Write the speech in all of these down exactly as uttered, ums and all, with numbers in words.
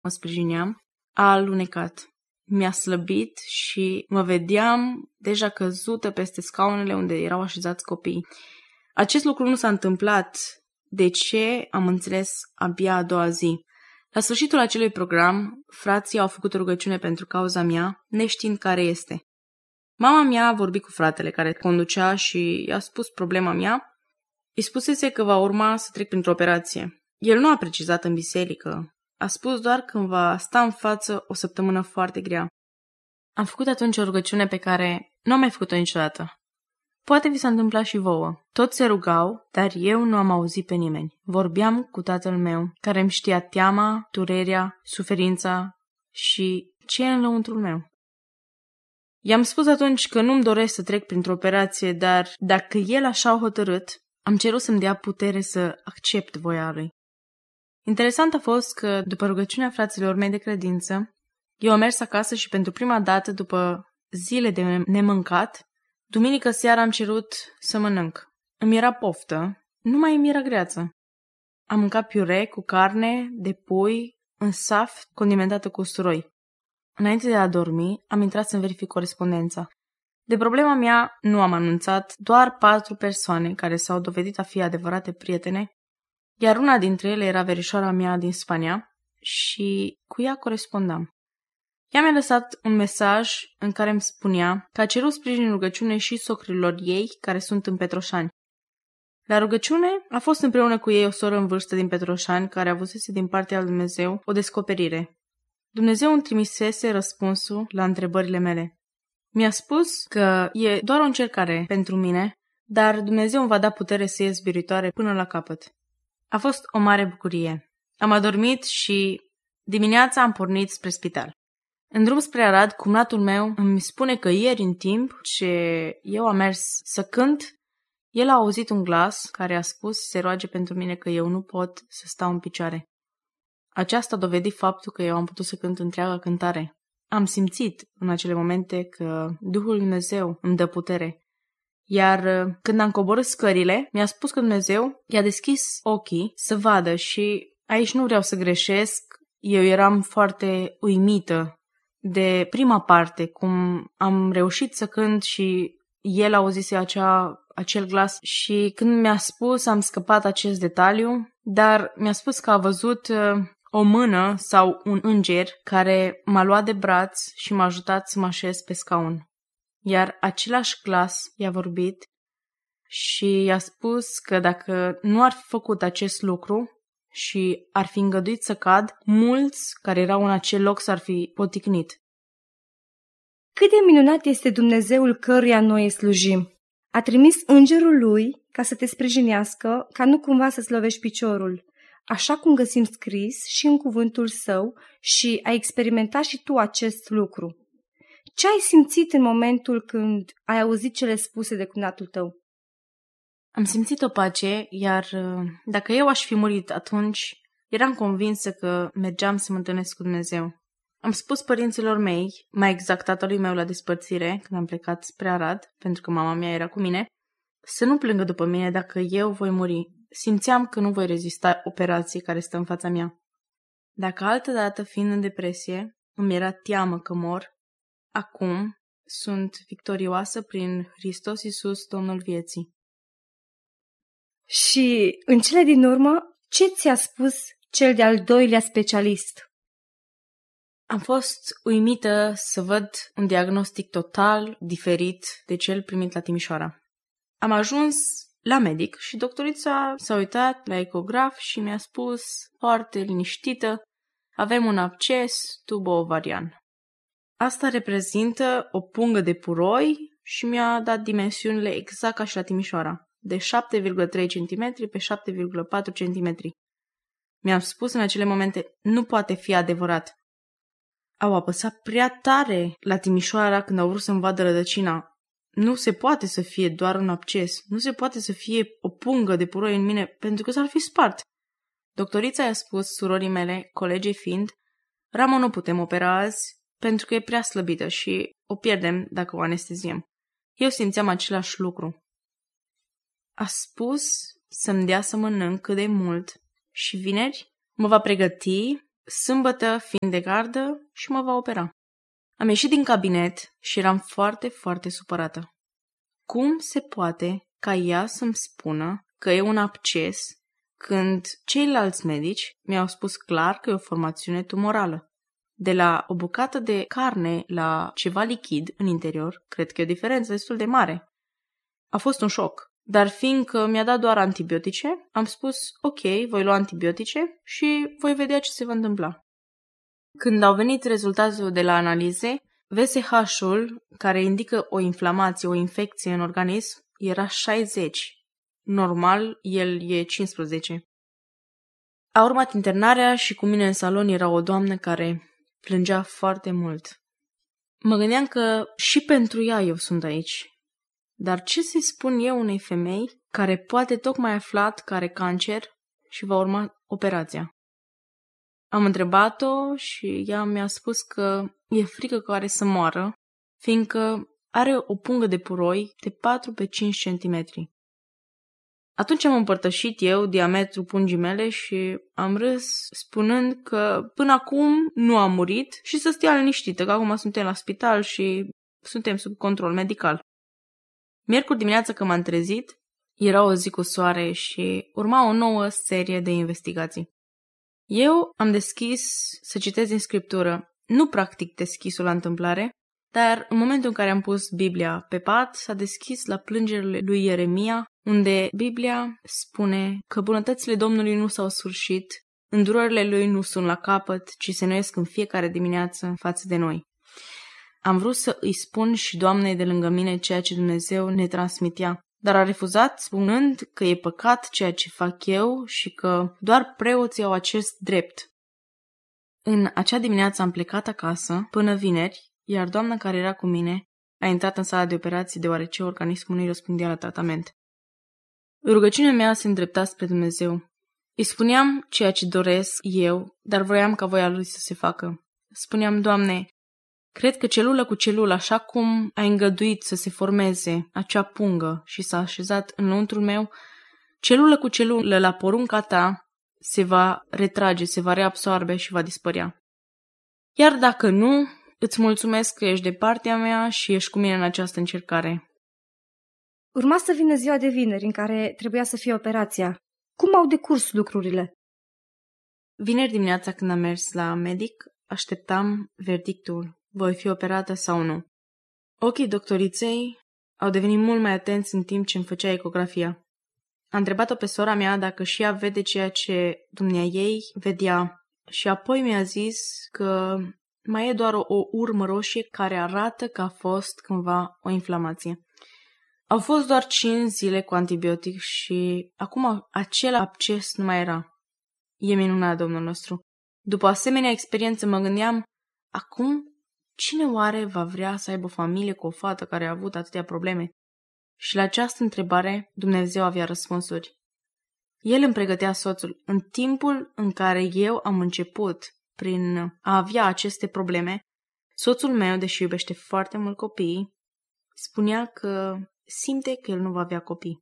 mă sprijineam, a alunecat. Mi-a slăbit și mă vedeam deja căzută peste scaunele unde erau așezați copiii. Acest lucru nu s-a întâmplat. De ce? Am înțeles abia a doua zi. La sfârșitul acelui program, frații au făcut o rugăciune pentru cauza mea, neștiind care este. Mama mea a vorbit cu fratele care conducea și i-a spus problema mea. Îi spusese că va urma să trec printr-o operație. El nu a precizat în biserică. A spus doar că va sta în față o săptămână foarte grea. Am făcut atunci o rugăciune pe care nu am mai făcut-o niciodată. Poate vi s-a întâmplat și vouă. Toți se rugau, dar eu nu am auzit pe nimeni. Vorbeam cu tatăl meu, care îmi știa teama, durerea, suferința și ce e în lăuntrul meu. I-am spus atunci că nu-mi doresc să trec printr-o operație, dar dacă el așa a hotărât, am cerut să-mi dea putere să accept voia lui. Interesant a fost că, după rugăciunea fraților mei de credință, eu am mers acasă și pentru prima dată, după zile de nemâncat, duminică seara am cerut să mănânc. Îmi era poftă, nu mai îmi era greață. Am mâncat piure cu carne de pui în saft condimentată cu usturoi. Înainte de a dormi, am intrat să-mi verific corespondența. De problema mea nu am anunțat doar patru persoane care s-au dovedit a fi adevărate prietene, iar una dintre ele era verișoara mea din Spania și cu ea corespondam. Ea mi-a lăsat un mesaj în care îmi spunea că a cerut sprijin în rugăciune și socrilor ei care sunt în Petroșani. La rugăciune a fost împreună cu ei o soră în vârstă din Petroșani care avusese din partea lui Dumnezeu o descoperire. Dumnezeu îmi trimisese răspunsul la întrebările mele. Mi-a spus că e doar o încercare pentru mine, dar Dumnezeu îmi va da putere să ies biruitoare până la capăt. A fost o mare bucurie. Am adormit și dimineața am pornit spre spital. În drum spre Arad, cumnatul meu îmi spune că ieri, în timp ce eu am mers să cânt, el a auzit un glas care a spus să se roage pentru mine că eu nu pot să stau în picioare. Aceasta a dovedit faptul că eu am putut să cânt întreaga cântare. Am simțit în acele momente că Duhul Dumnezeu îmi dă putere. Iar când am coborât scările, mi-a spus că Dumnezeu i-a deschis ochii să vadă și aici nu vreau să greșesc. Eu eram foarte uimită de prima parte, cum am reușit să cânt și el auzise acea, acel glas și când mi-a spus am scăpat acest detaliu, dar mi-a spus că a văzut o mână sau un înger care m-a luat de braț și m-a ajutat să mă așez pe scaun. Iar același glas i-a vorbit și i-a spus că dacă nu ar fi făcut acest lucru și ar fi îngăduit să cad, mulți care erau în acel loc s-ar fi poticnit. Cât de minunat este Dumnezeul căruia noi îi slujim! A trimis îngerul lui ca să te sprijinească, ca nu cumva să-ți lovești piciorul, așa cum găsim scris și în cuvântul său și ai experimentat și tu acest lucru. Ce ai simțit în momentul când ai auzit cele spuse de cumnatul tău? Am simțit o pace, iar dacă eu aș fi murit atunci, eram convinsă că mergeam să mă întâlnesc cu Dumnezeu. Am spus părinților mei, mai exact tatălui meu la despărțire, când am plecat spre Arad, pentru că mama mea era cu mine, să nu plângă după mine dacă eu voi muri. Simțeam că nu voi rezista operației care stă în fața mea. Dacă altădată, fiind în depresie, îmi era teamă că mor, acum sunt victorioasă prin Hristos Iisus, Domnul vieții. Și în cele din urmă, ce ți-a spus cel de-al doilea specialist? Am fost uimită să văd un diagnostic total diferit de cel primit la Timișoara. Am ajuns la medic și doctorița s-a uitat la ecograf și mi-a spus, foarte liniștită, avem un absces tubo-ovarian. Asta reprezintă o pungă de puroi și mi-a dat dimensiunile exact ca și la Timișoara, de șapte virgulă trei centimetri pe șapte virgulă patru centimetri. Mi-am spus în acele momente, nu poate fi adevărat. Au apăsat prea tare la Timișoara când au vrut să-mi vadă rădăcina. Nu se poate să fie doar un absces, nu se poate să fie o pungă de puroi în mine, pentru că s-ar fi spart. Doctorița i-a spus surorii mele, colegii fiind, Ramo, nu putem opera azi, pentru că e prea slăbită și o pierdem dacă o anesteziem. Eu simțeam același lucru. A spus să-mi dea să mănânc cât de mult și vineri mă va pregăti sâmbătă fiind de gardă și mă va opera. Am ieșit din cabinet și eram foarte, foarte supărată. Cum se poate ca ea să-mi spună că e un absces când ceilalți medici mi-au spus clar că e o formațiune tumorală? De la o bucată de carne la ceva lichid în interior, cred că e o diferență destul de mare. A fost un șoc, dar fiindcă mi-a dat doar antibiotice, am spus ok, voi lua antibiotice și voi vedea ce se va întâmpla. Când au venit rezultatul de la analize, V S H-ul, care indică o inflamație, o infecție în organism, era șaizeci. Normal, el e cincisprezece. A urmat internarea și cu mine în salon era o doamnă care plângea foarte mult. Mă gândeam că și pentru ea eu sunt aici. Dar ce să-i spun eu unei femei care poate tocmai aflat că are cancer și va urma operația? Am întrebat-o și ea mi-a spus că e frică că are să moară, fiindcă are o pungă de puroi de patru pe cinci centimetri. Atunci am împărtășit eu diametrul pungii mele și am râs spunând că până acum nu am murit și să stea liniștită, că acum suntem la spital și suntem sub control medical. Miercuri dimineața când m-am trezit, era o zi cu soare și urma o nouă serie de investigații. Eu am deschis să citesc din scriptură, nu practic deschisul la întâmplare, dar în momentul în care am pus Biblia pe pat, s-a deschis la plângerile lui Ieremia, unde Biblia spune că bunătățile Domnului nu s-au sfârșit, îndurările lui nu sunt la capăt, ci se noiesc în fiecare dimineață față de noi. Am vrut să îi spun și Doamnei de lângă mine ceea ce Dumnezeu ne transmitea, dar a refuzat spunând că e păcat ceea ce fac eu și că doar preoții au acest drept. În acea dimineață am plecat acasă până vineri, iar doamna care era cu mine a intrat în sala de operații deoarece organismul nu-i răspundea la tratament. Rugăciunea mea se îndrepta spre Dumnezeu. Îi spuneam ceea ce doresc eu, dar vroiam ca voia Lui să se facă. Spuneam, Doamne, cred că celulă cu celulă, așa cum ai îngăduit să se formeze acea pungă și s-a așezat înăuntrul meu, celulă cu celulă la porunca ta se va retrage, se va reabsorbe și va dispărea. Iar dacă nu, îți mulțumesc că ești de partea mea și ești cu mine în această încercare. Urma să vină ziua de vineri în care trebuia să fie operația. Cum au decurs lucrurile? Vineri dimineața când am mers la medic, așteptam verdictul. Voi fi operată sau nu? Ochii doctoriței au devenit mult mai atenți în timp ce îmi făcea ecografia. A întrebat-o pe sora mea dacă și ea vede ceea ce dumneaei vedea și apoi mi-a zis că mai e doar o, o urmă roșie care arată că a fost cândva o inflamație. Au fost doar cinci zile cu antibiotic și acum acel absces nu mai era. E minunat, Domnul nostru. După asemenea experiență mă gândeam, acum cine oare va vrea să aibă o familie cu o fată care a avut atâtea probleme? Și la această întrebare Dumnezeu avea răspunsuri. El îmi pregătea soțul. În timpul în care eu am început prin a avea aceste probleme, soțul meu, deși iubește foarte mult copiii, spunea că simte că el nu va avea copii.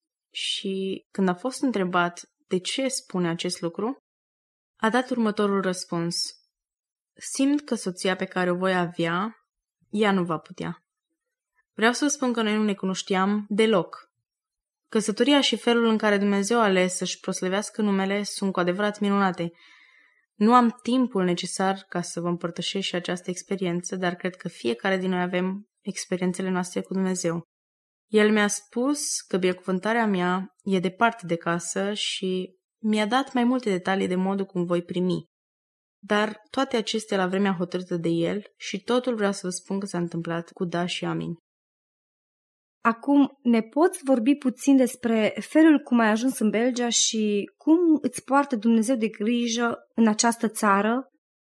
Și când a fost întrebat de ce spune acest lucru, a dat următorul răspuns. Simt că soția pe care o voi avea, ea nu va putea. Vreau să spun că noi nu ne cunoșteam deloc. Căsătoria și felul în care Dumnezeu a ales să-și proslăvească numele sunt cu adevărat minunate. Nu am timpul necesar ca să vă împărtășesc și această experiență, dar cred că fiecare din noi avem experiențele noastre cu Dumnezeu. El mi-a spus că binecuvântarea mea e departe de casă și mi-a dat mai multe detalii de modul cum voi primi. Dar toate acestea la vremea hotărâtă de el și totul vreau să vă spun că s-a întâmplat cu da și amin. Acum ne poți vorbi puțin despre felul cum ai ajuns în Belgia și cum îți poartă Dumnezeu de grijă în această țară?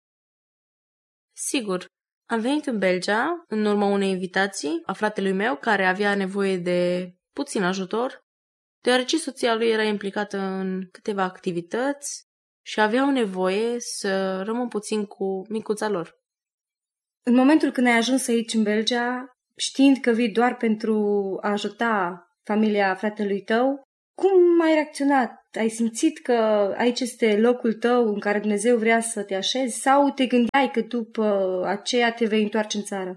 Sigur. Am venit în Belgia în urma unei invitații a fratelui meu care avea nevoie de puțin ajutor, deoarece soția lui era implicată în câteva activități și aveau nevoie să rămân puțin cu micuța lor. În momentul când ai ajuns aici în Belgia, știind că vii doar pentru a ajuta familia fratelui tău, cum ai reacționat? Ai simțit că aici este locul tău în care Dumnezeu vrea să te așezi sau te gândeai că după aceea te vei întoarce în țară?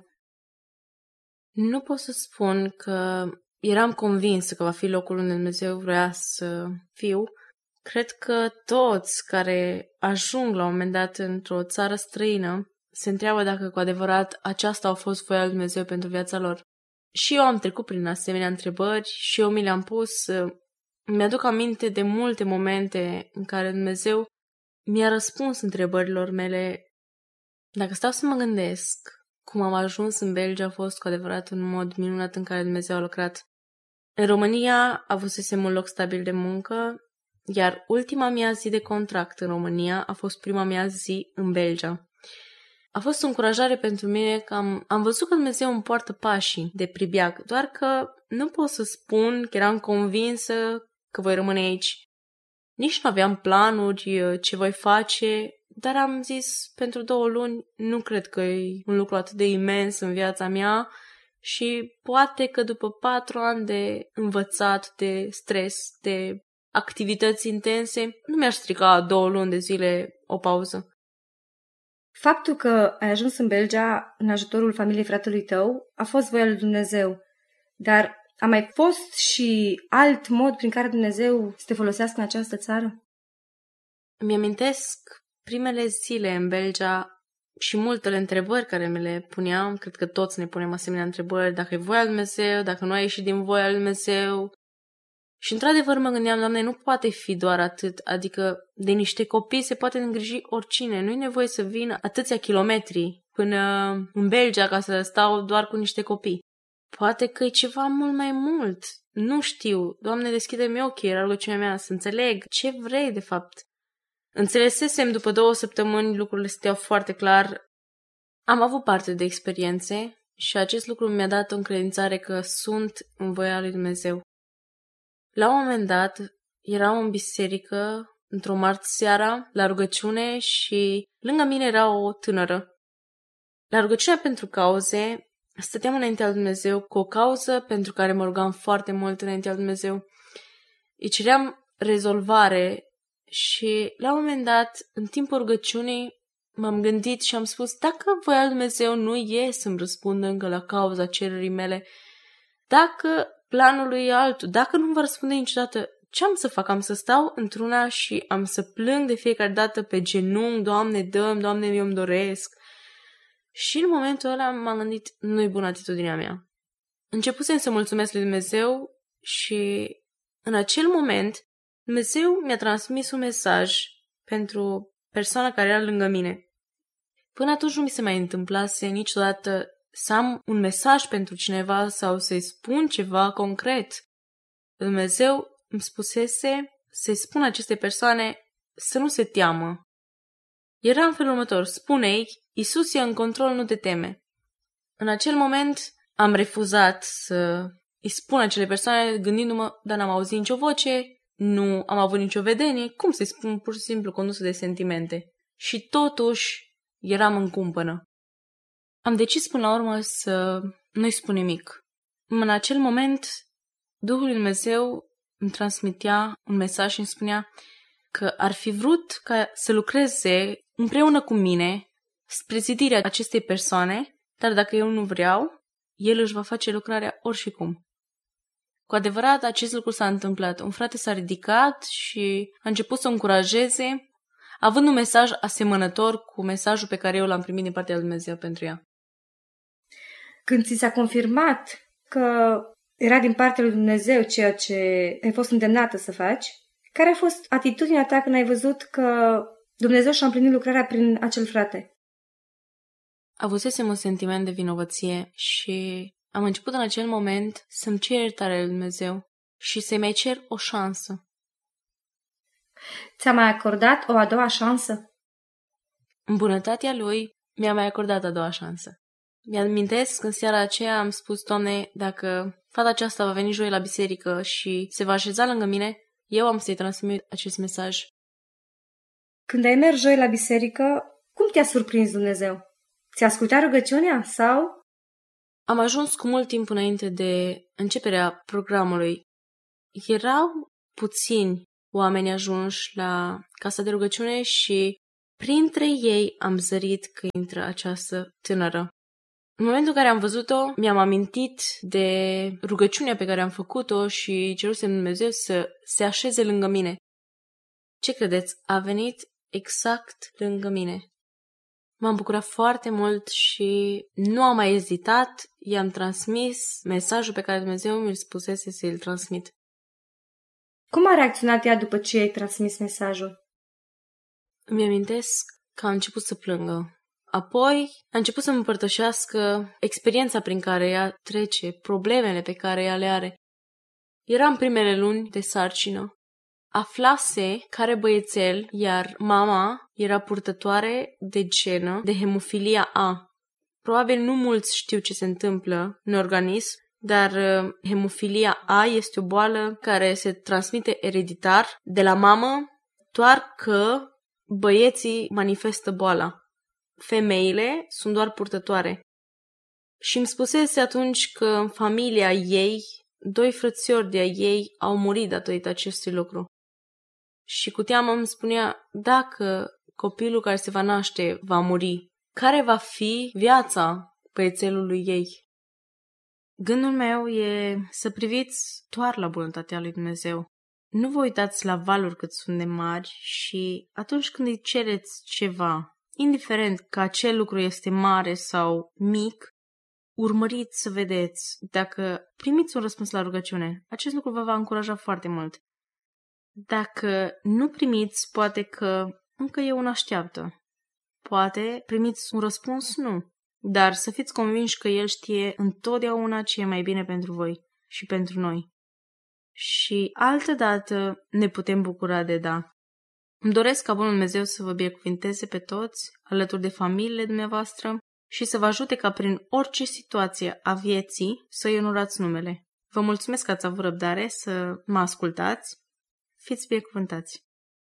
Nu pot să spun că eram convinsă că va fi locul unde Dumnezeu vrea să fiu. Cred că toți care ajung la un moment dat într-o țară străină se întreabă dacă cu adevărat aceasta a fost voia lui Dumnezeu pentru viața lor. Și eu am trecut prin asemenea întrebări și eu mi le-am pus. Mi-aduc aminte de multe momente în care Dumnezeu mi-a răspuns întrebărilor mele. Dacă stau să mă gândesc cum am ajuns în Belgia, a fost cu adevărat un mod minunat în care Dumnezeu a lucrat. În România avusesem un loc stabil de muncă, iar ultima mea zi de contract în România a fost prima mea zi în Belgia. A fost o încurajare pentru mine că am, am văzut că Dumnezeu îmi poartă pașii de pribeag, doar că nu pot să spun că eram convinsă că voi rămâne aici. Nici nu aveam planuri ce voi face, dar am zis pentru două luni nu cred că e un lucru atât de imens în viața mea și poate că după patru ani de învățat, de stres, de activități intense, nu mi-aș strica două luni de zile o pauză. Faptul că ai ajuns în Belgia în ajutorul familiei fratelui tău a fost voia lui Dumnezeu, dar a mai fost și alt mod prin care Dumnezeu să te folosească în această țară? Îmi amintesc primele zile în Belgia și multele întrebări care mi le puneam. Cred că toți ne punem asemenea întrebări, dacă e voia lui Dumnezeu, dacă nu ai ieșit din voia lui Dumnezeu. Și într-adevăr mă gândeam, Doamne, nu poate fi doar atât, adică de niște copii se poate îngriji oricine, nu e nevoie să vină atâția kilometri până în Belgia ca să stau doar cu niște copii. Poate că e ceva mult mai mult, nu știu, Doamne, deschide-mi ochii, era rugăciunea mea, să înțeleg ce vrei de fapt. Înțelesesem după două săptămâni, lucrurile stăteau foarte clar. Am avut parte de experiențe și acest lucru mi-a dat o încredințare că sunt în voia lui Dumnezeu. La un moment dat, eram în biserică, într-o marți seara, la rugăciune și lângă mine era o tânără. La rugăciunea pentru cauze, stăteam înaintea lui Dumnezeu cu o cauză pentru care mă rugam foarte mult înaintea lui Dumnezeu. Îi ceream rezolvare și la un moment dat, în timpul rugăciunii, m-am gândit și am spus, dacă voia lui Dumnezeu nu e să-mi răspundă încă la cauza cererii mele, dacă planul lui e altul, dacă nu-mi va răspunde niciodată, ce am să fac? Am să stau într-una și am să plâng de fiecare dată pe genunchi, Doamne, dă-mi, Doamne, eu îmi doresc. Și în momentul ăla m-am gândit, nu-i bună atitudinea mea. Începusem să mulțumesc lui Dumnezeu și în acel moment Dumnezeu mi-a transmis un mesaj pentru persoana care era lângă mine. Până atunci nu mi se mai întâmplase niciodată să am un mesaj pentru cineva sau să-i spun ceva concret. Dumnezeu îmi spusese să-i spun acestei persoane să nu se teamă. Era în felul următor, spune-i, Iisus e în control, nu te teme. În acel moment am refuzat să îi spun acele persoane gândindu-mă, dar n-am auzit nicio voce, nu am avut nicio vedenie, cum să-i spun pur și simplu condusă de sentimente. Și totuși eram în cumpănă. Am decis până la urmă să nu-i spun nimic. În acel moment, Duhul lui Dumnezeu îmi transmitea un mesaj și îmi spunea că ar fi vrut ca să lucreze împreună cu mine spre zidirea acestei persoane, dar dacă eu nu vreau, El își va face lucrarea oricum. Cu adevărat, acest lucru s-a întâmplat. Un frate s-a ridicat și a început să o încurajeze, având un mesaj asemănător cu mesajul pe care eu l-am primit din partea lui Dumnezeu pentru ea. Când ți s-a confirmat că era din partea lui Dumnezeu ceea ce ai fost îndemnată să faci, care a fost atitudinea ta când ai văzut că Dumnezeu și-a împlinit lucrarea prin acel frate? Avusesem un sentiment de vinovăție și am început în acel moment să-mi cer iertare lui Dumnezeu și să-i mai cer o șansă. Ți-a mai acordat o a doua șansă? În bunătatea Lui mi-a mai acordat a doua șansă. Mi-amintesc că în seara aceea am spus, Doamne, dacă fata aceasta va veni joi la biserică și se va așeza lângă mine, eu am să-i transmit acest mesaj. Când ai mers joi la biserică, cum te-a surprins Dumnezeu? Ți-a ascultat rugăciunea sau? Am ajuns cu mult timp înainte de începerea programului. Erau puțini oameni ajunși la casa de rugăciune și printre ei am zărit că intră această tânără. În momentul în care am văzut-o, mi-am amintit de rugăciunea pe care am făcut-o și cerusem Dumnezeu să se așeze lângă mine. Ce credeți? A venit exact lângă mine. M-am bucurat foarte mult și nu am mai ezitat, i-am transmis mesajul pe care Dumnezeu mi-l spusese să îl transmit. Cum a reacționat ea după ce ai transmis mesajul? Îmi amintesc că a început să plângă. Apoi a început să-mi împărtășească experiența prin care ea trece, problemele pe care ea le are. Era în primele luni de sarcină. Aflase care băiețel, iar mama era purtătoare de genă de hemofilia A. Probabil nu mulți știu ce se întâmplă în organism, dar hemofilia A este o boală care se transmite ereditar de la mamă, doar că băieții manifestă boala. Femeile sunt doar purtătoare. Și îmi spusese atunci că în familia ei, doi frățiori de-a ei au murit datorită acestui lucru. Și cu teamă îmi spunea, dacă copilul care se va naște va muri, care va fi viața băiețelului ei? Gândul meu e să priviți doar la bunătatea lui Dumnezeu. Nu vă uitați la valuri cât sunt de mari și atunci când îi cereți ceva, indiferent că acel lucru este mare sau mic, urmăriți să vedeți dacă primiți un răspuns la rugăciune. Acest lucru vă va încuraja foarte mult. Dacă nu primiți, poate că încă e un așteaptă. Poate primiți un răspuns, nu. Dar să fiți convinși că El știe întotdeauna ce e mai bine pentru voi și pentru noi. Și altădată ne putem bucura de da. Îmi doresc ca Bunul Dumnezeu să vă binecuvinteze pe toți, alături de familiile dumneavoastră și să vă ajute ca prin orice situație a vieții să-i onorați numele. Vă mulțumesc că ați avut răbdare să mă ascultați. Fiți binecuvântați!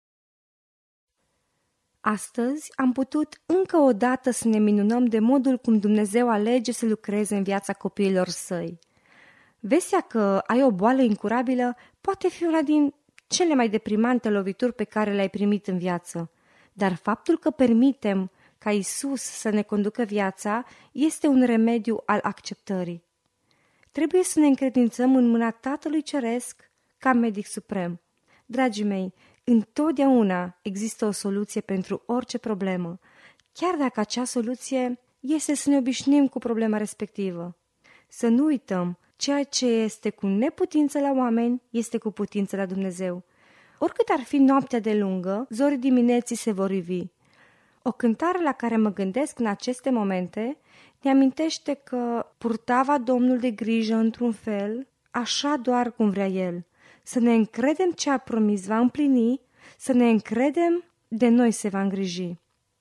Astăzi am putut încă o dată să ne minunăm de modul cum Dumnezeu alege să lucreze în viața copiilor săi. Vestea că ai o boală incurabilă poate fi una din cele mai deprimante lovituri pe care le-ai primit în viață, dar faptul că permitem ca Isus să ne conducă viața este un remediu al acceptării. Trebuie să ne încredințăm în mâna Tatălui Ceresc ca medic suprem. Dragii mei, întotdeauna există o soluție pentru orice problemă, chiar dacă acea soluție este să ne obișnim cu problema respectivă. Să nu uităm, ceea ce este cu neputință la oameni este cu putință la Dumnezeu. Oricât ar fi noaptea de lungă, zorii dimineții se vor ivi. O cântare la care mă gândesc în aceste momente ne amintește că purtava Domnul de grijă într-un fel, așa doar cum vrea El. Să ne încredem ce a promis va împlini, să ne încredem de noi se va îngriji.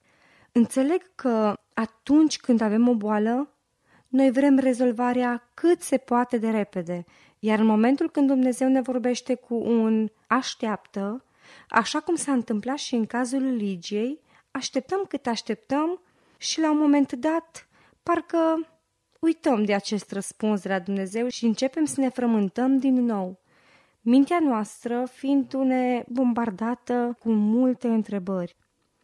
Înțeleg că atunci când avem o boală, noi vrem rezolvarea cât se poate de repede, iar în momentul când Dumnezeu ne vorbește cu un așteaptă, așa cum s-a întâmplat și în cazul Ligiei, așteptăm cât așteptăm și la un moment dat parcă uităm de acest răspuns de la Dumnezeu și începem să ne frământăm din nou. Mintea noastră fiindu-ne bombardată cu multe întrebări.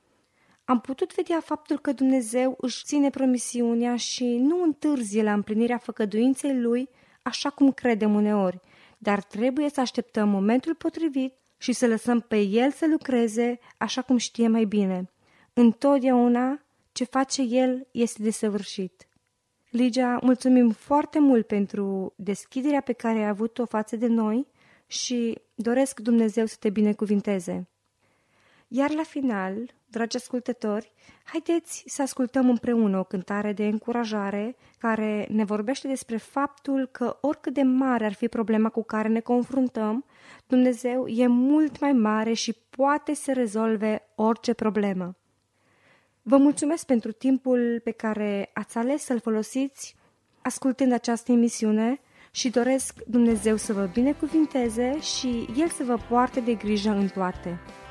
Am putut vedea faptul că Dumnezeu își ține promisiunea și nu întârzie la împlinirea făgăduinței Lui, așa cum credem uneori, dar trebuie să așteptăm momentul potrivit și să lăsăm pe El să lucreze așa cum știe mai bine. Întotdeauna ce face El este desăvârșit. Ligia, mulțumim foarte mult pentru deschiderea pe care ai avut-o față de noi și doresc Dumnezeu să te binecuvinteze. Iar la final, dragi ascultători, haideți să ascultăm împreună o cântare de încurajare care ne vorbește despre faptul că oricât de mare ar fi problema cu care ne confruntăm, Dumnezeu e mult mai mare și poate să rezolve orice problemă. Vă mulțumesc pentru timpul pe care ați ales să-l folosiți ascultând această emisiune și doresc Dumnezeu să vă binecuvinteze și El să vă poarte de grijă în toate.